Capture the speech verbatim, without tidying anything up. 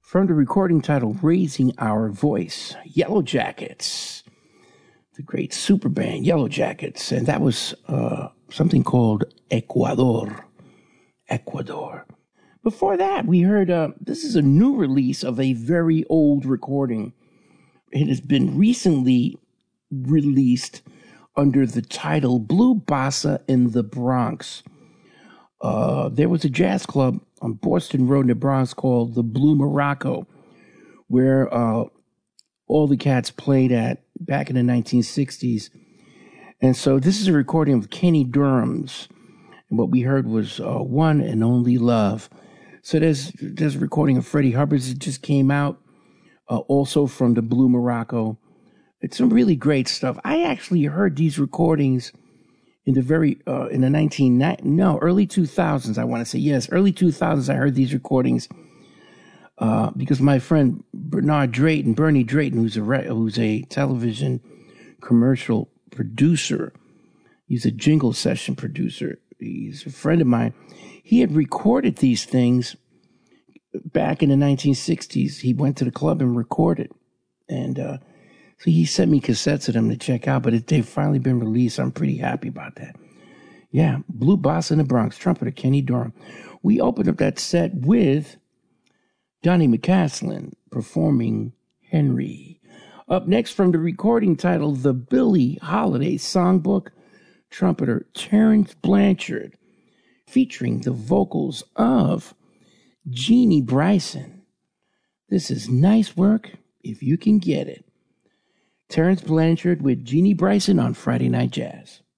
from the recording titled Raising Our Voice, Yellow Jackets, the great super band Yellow Jackets. And that was uh, something called Ecuador. Ecuador. Before that, we heard, uh, this is a new release of a very old recording. It has been recently released under the title Blue Bossa in the Bronx. Uh, there was a jazz club on Boston Road in the Bronx called the Blue Morocco, where uh, all the cats played at back in the nineteen sixties. And so this is a recording of Kenny Durham's. And what we heard was uh, One and Only Love. So there's, there's a recording of Freddie Hubbard's that just came out, uh, also from the Blue Morocco. It's some really great stuff. I actually heard these recordings in the very, uh, in the nineteen ninety, no, early two thousands, I want to say. Yes, early two thousands, I heard these recordings uh, because my friend Bernard Drayton, Bernie Drayton, who's a, who's a television commercial producer, he's a jingle session producer. He's a friend of mine. He had recorded these things back in the nineteen sixties. He went to the club and recorded. And uh, so he sent me cassettes of them to check out, but it, they've finally been released. I'm pretty happy about that. Yeah, Blue Bossa in the Bronx, trumpeter Kenny Durham. We opened up that set with Donnie McCaslin performing Henry. Up next from the recording titled The Billie Holiday Songbook, trumpeter Terrence Blanchard, featuring the vocals of Jeannie Bryson. This is Nice Work If You Can Get It. Terrence Blanchard with Jeannie Bryson on Friday Night Jazz.